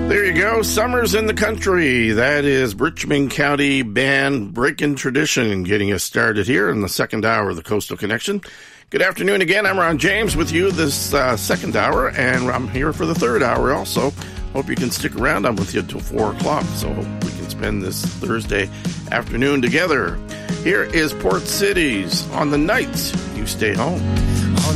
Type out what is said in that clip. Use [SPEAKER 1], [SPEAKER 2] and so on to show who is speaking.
[SPEAKER 1] There you go. Summer's in the Country. That is Richmond County band Breakin' Tradition getting us started here in the second hour of the Coastal Connection. Good afternoon again. I'm Ron James with you this second hour, and I'm here for the third hour also. Hope you can stick around. I'm with you until 4 o'clock, so hope we can spend this Thursday afternoon together. Here is Port Cities On the Night You Stay Home.